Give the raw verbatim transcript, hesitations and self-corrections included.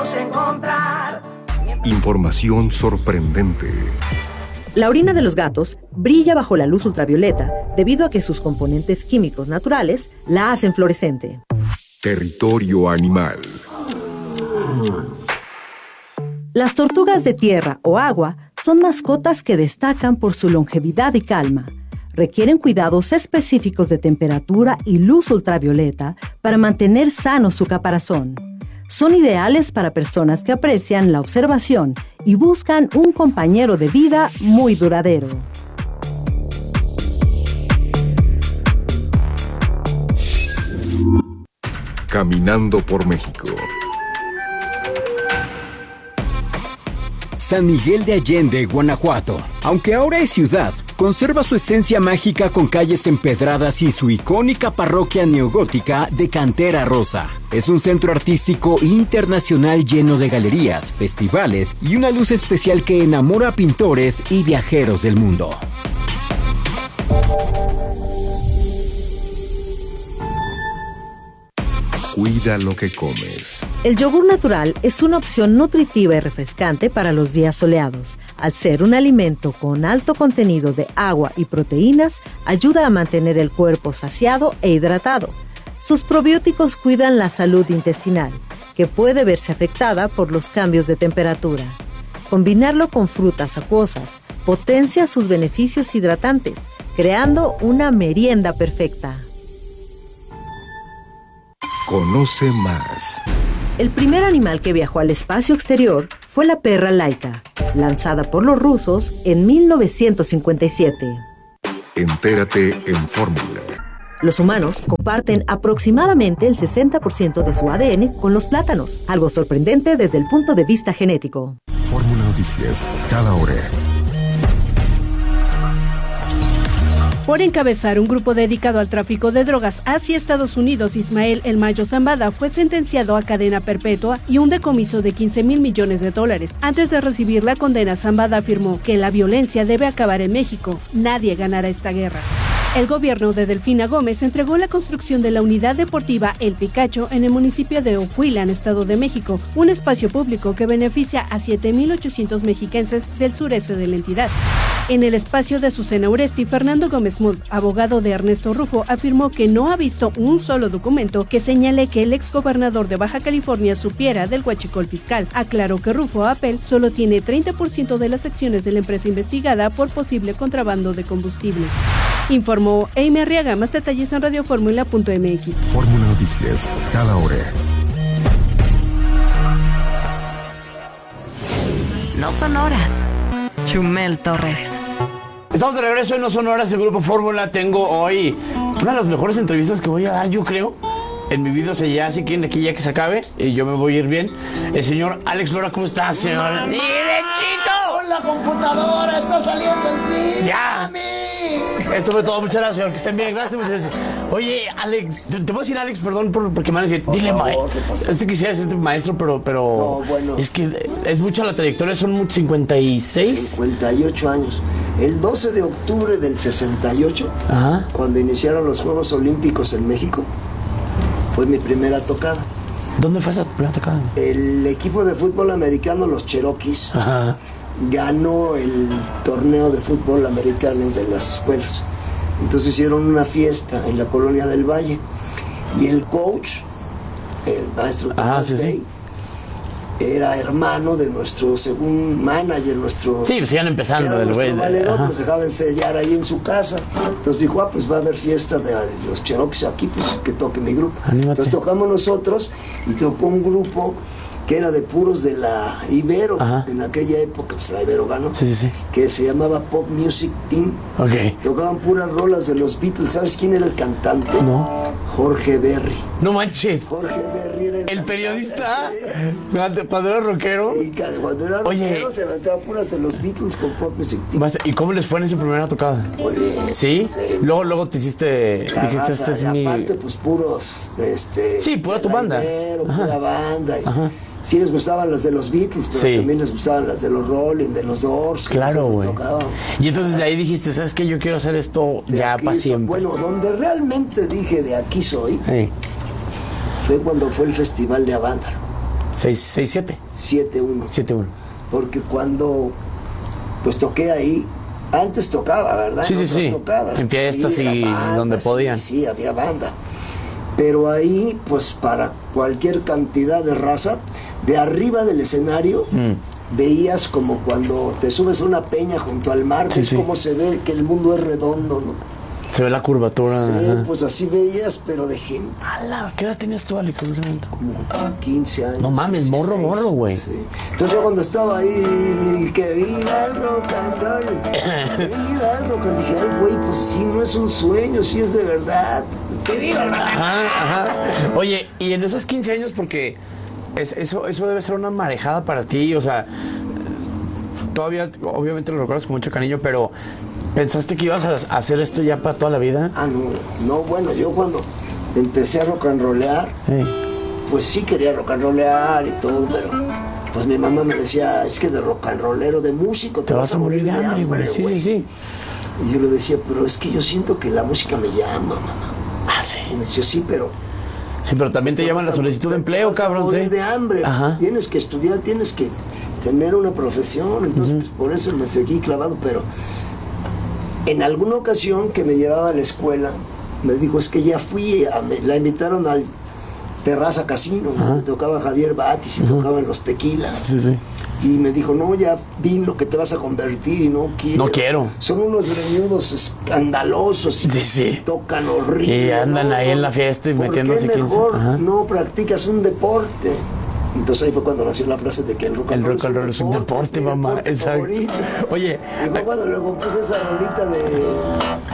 podemos encontrar. Información sorprendente. La orina de los gatos brilla bajo la luz ultravioleta debido a que sus componentes químicos naturales la hacen fluorescente. Territorio animal. Las tortugas de tierra o agua son mascotas que destacan por su longevidad y calma. Requieren cuidados específicos de temperatura y luz ultravioleta para mantener sano su caparazón. Son ideales para personas que aprecian la observación y buscan un compañero de vida muy duradero. Caminando por México. San Miguel de Allende, Guanajuato. Aunque ahora es ciudad, conserva su esencia mágica con calles empedradas y su icónica parroquia neogótica de cantera rosa. Es un centro artístico internacional lleno de galerías, festivales y una luz especial que enamora a pintores y viajeros del mundo. Cuida lo que comes. El yogur natural es una opción nutritiva y refrescante para los días soleados. Al ser un alimento con alto contenido de agua y proteínas, ayuda a mantener el cuerpo saciado e hidratado. Sus probióticos cuidan la salud intestinal, que puede verse afectada por los cambios de temperatura. Combinarlo con frutas acuosas potencia sus beneficios hidratantes, creando una merienda perfecta. Conoce más. El primer animal que viajó al espacio exterior fue la perra Laika, lanzada por los rusos en mil novecientos cincuenta y siete. Entérate en Fórmula. Los humanos comparten aproximadamente el sesenta por ciento de su A D N con los plátanos, algo sorprendente desde el punto de vista genético. Fórmula Noticias, cada hora. Por encabezar un grupo dedicado al tráfico de drogas hacia Estados Unidos, Ismael El Mayo Zambada fue sentenciado a cadena perpetua y un decomiso de quince mil millones de dólares. Antes de recibir la condena, Zambada afirmó que la violencia debe acabar en México. Nadie ganará esta guerra. El gobierno de Delfina Gómez entregó la construcción de la unidad deportiva El Picacho en el municipio de Ocuilan, Estado de México, un espacio público que beneficia a siete mil ochocientos mexiquenses del sureste de la entidad. En el espacio de Azucena Uresti, Fernando Gómez Mudd, abogado de Ernesto Rufo, afirmó que no ha visto un solo documento que señale que el exgobernador de Baja California supiera del huachicol fiscal. Aclaró que Rufo Apel solo tiene treinta por ciento de las acciones de la empresa investigada por posible contrabando de combustible. Informó Amy Arriaga. Más detalles en radioformula punto m x. Fórmula Noticias, cada hora. No son horas. Chumel Torres. Estamos de regreso en No Son Horas, el Grupo Fórmula. Tengo hoy una de las mejores entrevistas que voy a dar, yo creo, en mi vida. O sea, ya si quieren aquí ya que se acabe, y yo me voy a ir bien. El señor Alex Lora, ¿cómo estás, señor? ¡Derechito! ¡Con la computadora! ¡Está saliendo el fin! ¡Ya! ¡Mami! Esto fue todo. Muchas gracias, señor. Que estén bien. Gracias, muchas gracias. Oye, Alex, te, te voy a decir, Alex, perdón por, porque me van a decir, dile, maestro. Este quisiera decirte maestro, pero, pero no, bueno. Es que es mucha la trayectoria. Son cincuenta y seis. cincuenta y ocho años. El doce de octubre del sesenta y ocho, ajá, cuando iniciaron los Juegos Olímpicos en México, fue mi primera tocada. ¿Dónde fue esa primera tocada? El equipo de fútbol americano, los Cherokees, ajá, ganó el torneo de fútbol americano de las escuelas. Entonces hicieron una fiesta en la Colonia del Valle y el coach, el maestro Tomás, ah, sí, Day, sí, era hermano de nuestro segundo manager, nuestro... Sí, pues iban empezando el güey. Valedor, nos dejaba ensellar ahí en su casa. Entonces dijo, ah, pues va a haber fiesta de los Cherokees aquí, pues que toque mi grupo. Anímate. Entonces tocamos nosotros y tocó un grupo que era de puros de la Ibero. Ajá. En aquella época, pues la Ibero ganó, sí, sí, sí, que se llamaba Pop Music Team. Okay. Tocaban puras rolas de los Beatles. ¿Sabes quién era el cantante? No. Jorge Berry. No manches. Jorge Berry era el, el periodista. Sí. Cuando era rockero. Y cuando era rockero. Oye, se aventaba puras de los Beatles con Pop Music Team. ¿Y cómo les fue en esa primera tocada? Muy bien. ¿Sí? Sí. Luego, luego te hiciste... La dijiste, raza, este es y mi... aparte, pues puros... Este, sí, pura tu banda. Pura banda. Y, ajá. Sí les gustaban las de los Beatles, pero sí, también les gustaban las de los Rolling, de los Doors. Claro, güey. Y entonces de ahí dijiste, ¿sabes qué? Yo quiero hacer esto de ya para siempre. Bueno, donde realmente dije de aquí soy, sí, fue cuando fue el Festival de Avándaro. seis siete. siete uno. siete uno. Porque cuando pues toqué ahí, antes tocaba, ¿verdad? Sí, en sí, otras sí. tocadas. En fiestas Sí, era y banda, donde sí, podían. Sí, había banda. Pero ahí, pues para cualquier cantidad de raza, de arriba del escenario, mm. veías como cuando te subes a una peña junto al mar, sí, ves sí. cómo se ve que el mundo es redondo, ¿no? Se ve la curvatura. Sí, ajá. pues así veías, pero de gente. ¡Hala! ¿Qué edad tenías tú, Alex, en ese momento? Como quince años. No mames, morro, morro, güey. Sí. Entonces yo cuando estaba ahí, que viva el rock and roll, que viva el rock and roll, dije, ay, güey, pues sí, no es un sueño, sí es de verdad. Que viva el rock and roll. Ajá, ajá. Oye, y en esos quince años, porque es, eso, eso debe ser una marejada para ti, o sea, todavía, obviamente lo recuerdas con mucho cariño, pero ¿pensaste que ibas a hacer esto ya para toda la vida? Ah, no, no, bueno, yo cuando empecé a rock and rollear, Sí. pues sí quería rock and rollear y todo, pero pues mi mamá me decía, es que de rock and rollero, de músico, te, Te vas a morir de hambre, güey. Sí, sí, sí. Y yo le decía, pero es que yo siento que la música me llama, mamá. Ah, sí. Y me decía, sí, pero... Sí, pero también te llaman la solicitud de empleo, cabrón, ¿sí? sí. De hambre, Ajá. Tienes que estudiar, tienes que tener una profesión, entonces uh-huh. pues, por eso me seguí clavado, pero en alguna ocasión que me llevaba a la escuela, me dijo, es que ya fui, a, me, la invitaron al Terraza Casino, uh-huh. donde tocaba Javier Batis y uh-huh. tocaban los Tequilas. Sí, sí. Y me dijo, no, ya vi lo que te vas a convertir y no quiero. No quiero. Son unos greñudos escandalosos y sí, sí. tocan horrible. Y andan ¿no? ahí en la fiesta y metiéndose qué mejor quince? no practicas un deporte? Entonces ahí fue cuando nació la frase de que el rock and roll, el rock and roll es un deporte, mamá. Exacto. Favorito. Oye, y fue cuando le compuse esa rolita de